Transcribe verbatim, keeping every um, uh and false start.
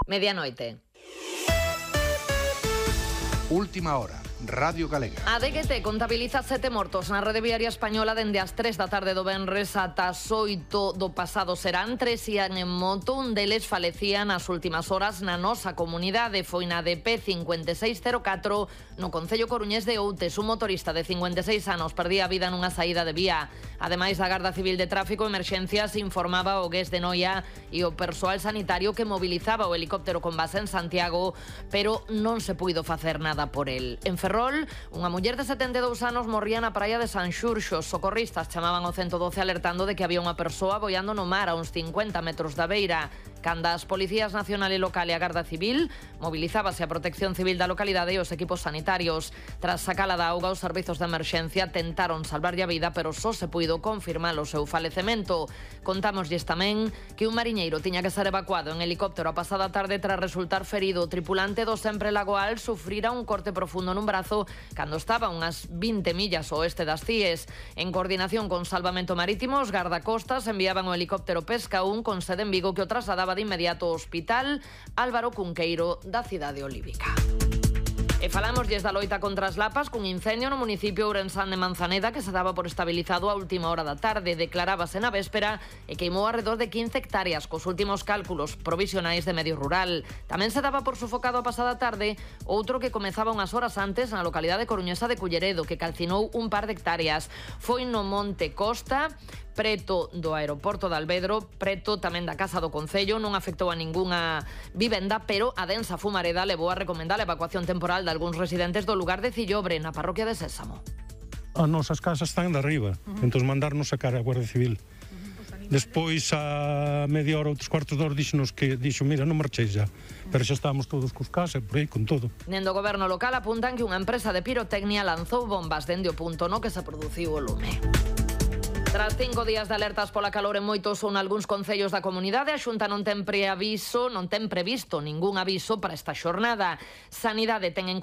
Medianoite. Última hora, Radio Galega. A D G T contabiliza sete mortos na rede viaria española dende as tres da tarde do venres ata as oito do pasado serán. Tres ian en moto, un deles falecía nas últimas horas na nosa comunidade. Foi na D P cinco seis cero catro no concello coruñés de Outes. Un motorista de cincuenta e seis anos perdía a vida nunha saída de vía. Ademais, a Garda Civil de Tráfico e Emerxencias informaba o Gués de Noia e o persoal sanitario que mobilizaba o helicóptero con base en Santiago, pero non se puido facer nada por el. En Ferrol, unha muller de setenta e dous anos morría na praia de San Xurxo. Os socorristas chamaban ao ciento doce alertando de que había unha persoa boiando no mar a uns cincuenta metros da beira. Canda as policías nacional e local e a Garda Civil, mobilizábase a Protección Civil da localidade e os equipos sanitarios. Tras sacala da auga, os servizos de emerxencia tentaron salvarlle a vida, pero só se puido confirmar o seu falecemento. Contámoslles tamén que un mariñeiro tiña que ser evacuado en helicóptero a pasada tarde tras resultar ferido. O tripulante do Sempre Lagoal sufrira un corte profundo nun brazo cando estaba unhas vinte millas ao oeste das Cíes. En coordinación con Salvamento Marítimo, os gardacostas enviaban o helicóptero Pesca un con sede en Vigo que o trasladaba de inmediato ao Hospital Álvaro Cunqueiro da cidade olívica. E falámoslles da loita contra as lapas cun incendio no municipio ourensán de Manzaneda que se daba por estabilizado a última hora da tarde. Declarábase na véspera e queimou alrededor de quince hectáreas cos últimos cálculos provisionais de medio rural. Tamén se daba por sufocado a pasada tarde outro que comezaba unhas horas antes na localidade coruñesa de Culleredo, que calcinou un par de hectáreas. Foi no Monte Costa, preto do aeroporto de Alvedro, preto tamén da Casa do Concello. Non afectou a ningunha vivenda, pero a densa fumareda levou a recomendar a evacuación temporal de algúns residentes do lugar de Cillobre, na parroquia de Sésamo. As nosas casas están de arriba, uh-huh. entón mandarnos sacar a Guardia Civil. Uh-huh. Despois, a media hora, outros cuartos de hora, díxonos que, dixo, mira, non marcheis já. Uh-huh. Pero xa estábamos todos cos casas, por aí, con todo. Nendo goberno local apuntan que unha empresa de pirotecnia lanzou bombas dende o punto no que se produciu o lume. Tras cinco días de alertas pola calor en moitos ou nalgúns concellos da comunidade, a Xunta non ten preaviso, non ten previsto ningún aviso para esta xornada. Sanidade ten en